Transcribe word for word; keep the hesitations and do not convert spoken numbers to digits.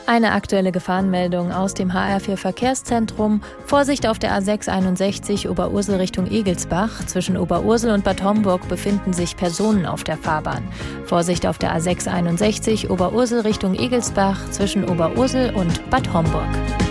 Eine aktuelle Gefahrenmeldung aus dem H R vier Verkehrszentrum. Vorsicht auf der A sechs einundsechzig Oberursel Richtung Egelsbach. Zwischen Oberursel und Bad Homburg befinden sich Personen auf der Fahrbahn. Vorsicht auf der A sechs einundsechzig Oberursel Richtung Egelsbach. Zwischen Oberursel und Bad Homburg.